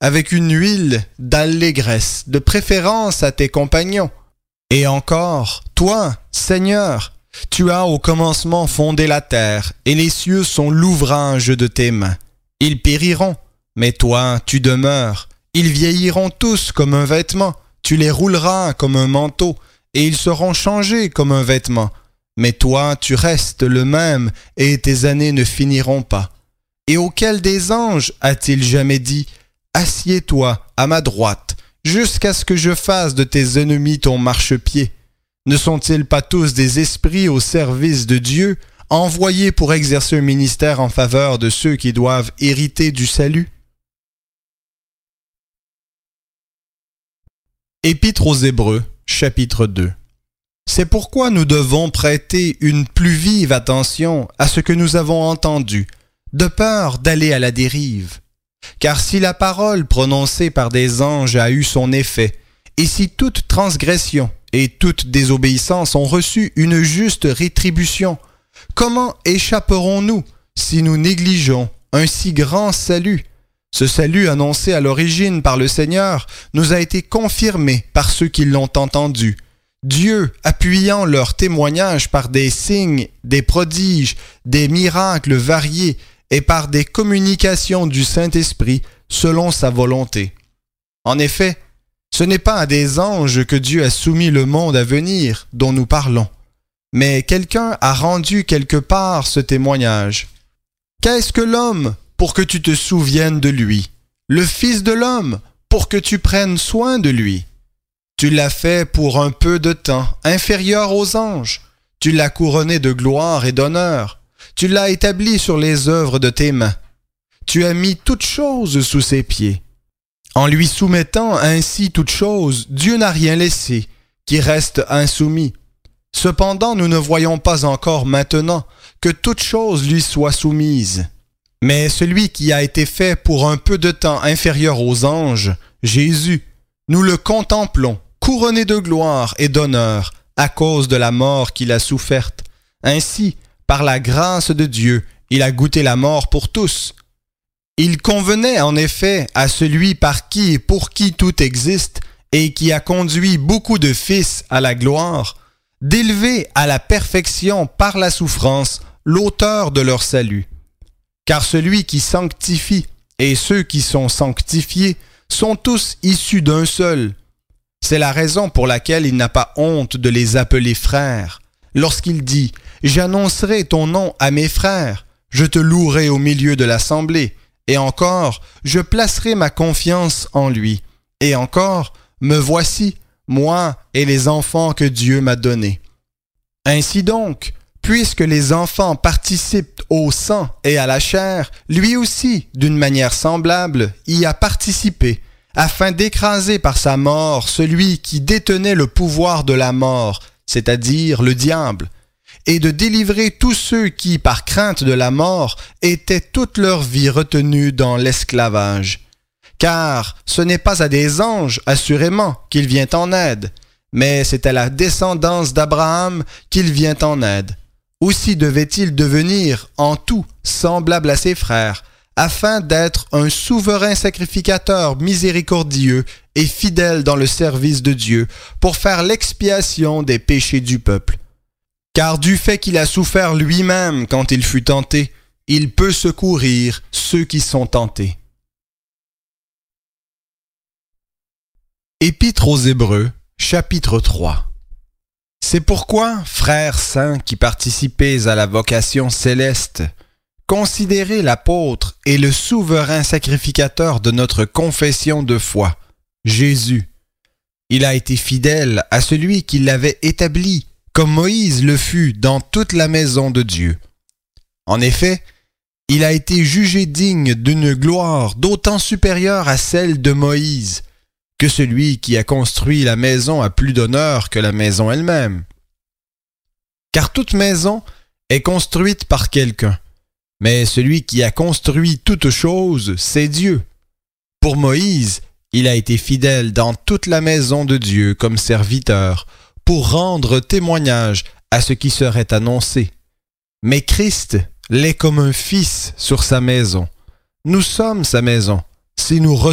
avec une huile d'allégresse, de préférence à tes compagnons. Et encore, toi, Seigneur, tu as au commencement fondé la terre, et les cieux sont l'ouvrage de tes mains. Ils périront, mais toi, tu demeures. Ils vieilliront tous comme un vêtement, tu les rouleras comme un manteau, et ils seront changés comme un vêtement. Mais toi, tu restes le même, et tes années ne finiront pas. Et auquel des anges a-t-il jamais dit « Assieds-toi à ma droite, jusqu'à ce que je fasse de tes ennemis ton marchepied » Ne sont-ils pas tous des esprits au service de Dieu, envoyés pour exercer un ministère en faveur de ceux qui doivent hériter du salut? Épître aux Hébreux, chapitre 2. C'est pourquoi nous devons prêter une plus vive attention à ce que nous avons entendu, de peur d'aller à la dérive. Car si la parole prononcée par des anges a eu son effet, et si toute transgression et toute désobéissance ont reçu une juste rétribution, comment échapperons-nous si nous négligeons un si grand salut? Ce salut annoncé à l'origine par le Seigneur nous a été confirmé par ceux qui l'ont entendu. Dieu, appuyant leur témoignage par des signes, des prodiges, des miracles variés et par des communications du Saint-Esprit selon sa volonté. En effet, ce n'est pas à des anges que Dieu a soumis le monde à venir dont nous parlons, mais quelqu'un a rendu quelque part ce témoignage. Qu'est-ce que l'homme pour que tu te souviennes de lui? Le Fils de l'homme pour que tu prennes soin de lui? Tu l'as fait pour un peu de temps, inférieur aux anges. Tu l'as couronné de gloire et d'honneur. Tu l'as établi sur les œuvres de tes mains. Tu as mis toutes choses sous ses pieds. En lui soumettant ainsi toutes choses, Dieu n'a rien laissé, qui reste insoumis. Cependant, nous ne voyons pas encore maintenant que toutes choses lui soient soumises. Mais celui qui a été fait pour un peu de temps inférieur aux anges, Jésus, nous le contemplons, couronné de gloire et d'honneur, à cause de la mort qu'il a soufferte. Ainsi, par la grâce de Dieu, il a goûté la mort pour tous. Il convenait en effet à celui par qui et pour qui tout existe, et qui a conduit beaucoup de fils à la gloire, d'élever à la perfection par la souffrance l'auteur de leur salut. Car celui qui sanctifie et ceux qui sont sanctifiés sont tous issus d'un seul. C'est la raison pour laquelle il n'a pas honte de les appeler frères. Lorsqu'il dit « J'annoncerai ton nom à mes frères, je te louerai au milieu de l'assemblée, et encore, je placerai ma confiance en lui, et encore, me voici, moi et les enfants que Dieu m'a donnés. » Ainsi donc, puisque les enfants participent au sang et à la chair, lui aussi, d'une manière semblable, y a participé, afin d'écraser par sa mort celui qui détenait le pouvoir de la mort, c'est-à-dire le diable, et de délivrer tous ceux qui, par crainte de la mort, étaient toute leur vie retenus dans l'esclavage. Car ce n'est pas à des anges, assurément, qu'il vient en aide, mais c'est à la descendance d'Abraham qu'il vient en aide. Aussi devait-il devenir en tout semblable à ses frères, afin d'être un souverain sacrificateur miséricordieux et fidèle dans le service de Dieu, pour faire l'expiation des péchés du peuple. Car du fait qu'il a souffert lui-même quand il fut tenté, il peut secourir ceux qui sont tentés. Épître aux Hébreux, chapitre 3. C'est pourquoi, frères saints qui participez à la vocation céleste, considérez l'apôtre et le souverain sacrificateur de notre confession de foi, Jésus. Il a été fidèle à celui qui l'avait établi, comme Moïse le fut dans toute la maison de Dieu. En effet, il a été jugé digne d'une gloire d'autant supérieure à celle de Moïse, que celui qui a construit la maison a plus d'honneur que la maison elle-même. Car toute maison est construite par quelqu'un, mais celui qui a construit toute chose, c'est Dieu. Pour Moïse, il a été fidèle dans toute la maison de Dieu comme serviteur, pour rendre témoignage à ce qui serait annoncé. Mais Christ l'est comme un fils sur sa maison. Nous sommes sa maison, si nous